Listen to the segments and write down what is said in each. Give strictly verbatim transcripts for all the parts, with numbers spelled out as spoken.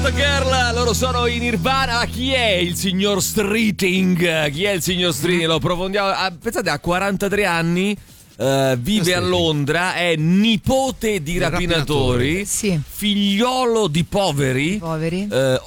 Gossip Girl, loro sono in Nirvana. Ma chi è il signor Streeting? Chi è il signor Streeting? Lo approfondiamo. Ah, pensate, ha quarantatré anni. Uh, vive a Londra, è nipote di rapinatori, sì. figliolo di poveri, poveri. Uh,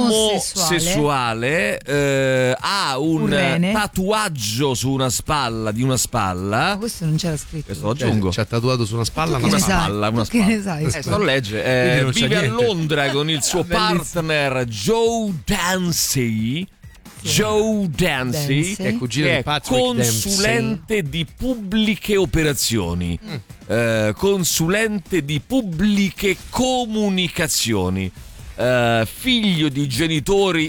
omosessuale, uh, ha un, un tatuaggio su una spalla, di una spalla. Ma questo non c'era scritto. Questo lo aggiungo. Ci ha tatuato su una spalla una spalla, una spalla. Che ne sai? Eh, sto a leggere. Eh, vive a Londra con il suo partner Joe Dancy. Joe Dancy, Dancy. È, che è consulente Dempsey. di pubbliche operazioni, mm. eh, consulente di pubbliche comunicazioni, eh, figlio di genitori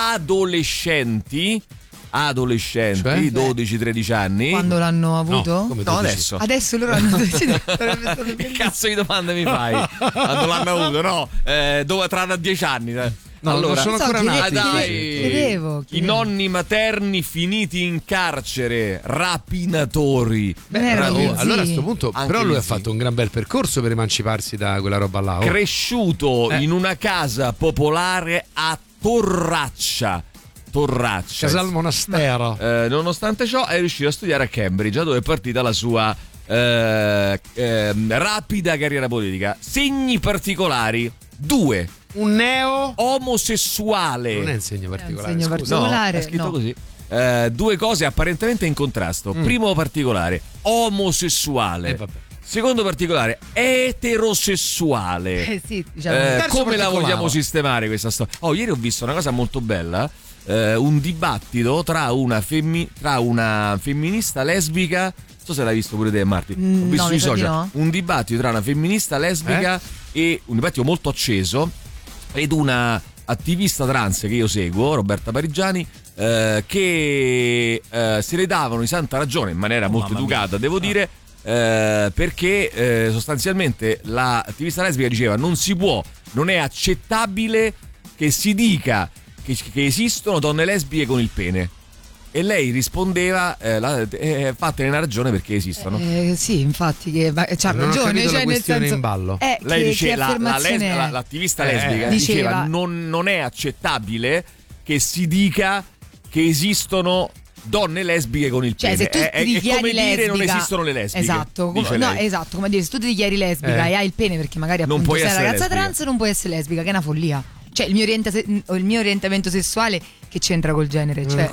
adolescenti, adolescenti, cioè? dodici tredici anni. Quando l'hanno avuto? No, no adesso. Adesso loro hanno deciso. Che cazzo di domanda mi fai? Quando l'hanno avuto? No, eh, dove tra dieci anni. No, allora, non sono ancora so, nati. Dai, chiedevo, chiedevo. I nonni materni finiti in carcere, rapinatori. Beh, ra- oh, allora a questo punto, Anche però lui ha sì. fatto un gran bel percorso per emanciparsi da quella roba là. Oh. Cresciuto eh. in una casa popolare a Torraccia. Torraccia. Casal Monastero. Eh, nonostante ciò, è riuscito a studiare a Cambridge, dove è partita la sua eh, eh, rapida carriera politica. Segni particolari: due. Un neo omosessuale. Non è un segno particolare. È un segno particolare. No, è scritto no. così. Eh, due cose apparentemente in contrasto. Mm. Primo particolare: omosessuale. Eh, vabbè. Secondo particolare: eterosessuale. Eh sì, diciamo. Eh, come la vogliamo sistemare questa storia? Oh, ieri ho visto una cosa molto bella. Eh, un dibattito tra una, femmi- tra una femminista lesbica. Non so se l'hai visto pure te, Marti. Mm, ho visto no, sui social. no. Un dibattito tra una femminista lesbica eh? e un dibattito molto acceso. Ed una attivista trans che io seguo, Roberta Parigiani, eh, che eh, se ne davano di santa ragione in maniera molto Mamma educata, mia. devo dire, eh, perché eh, sostanzialmente l'attivista lesbica diceva: non si può, non è accettabile che si dica che, che esistono donne lesbiche con il pene. E lei rispondeva: eh, la, eh, fatene una ragione perché esistono. Eh, sì, infatti, che c'ha non ragione. Ho cioè, la nel senso, in ballo. Eh, lei che, dice: che la, la lesbica, la, è? l'attivista eh, lesbica eh, diceva: diceva non, non è accettabile che si dica che esistono donne lesbiche con il cioè, pene. Se tu è, ti è, dichiari è come lesbica, dire non esistono le lesbiche. Esatto, dice no, lei. esatto, come dire, se tu ti dichiari lesbica eh. e hai il pene perché magari Non appunto puoi sei una essere ragazza lesbica. trans, non puoi essere lesbica, che è una follia. Cioè il mio, orienta- il mio orientamento sessuale che c'entra col genere, cioè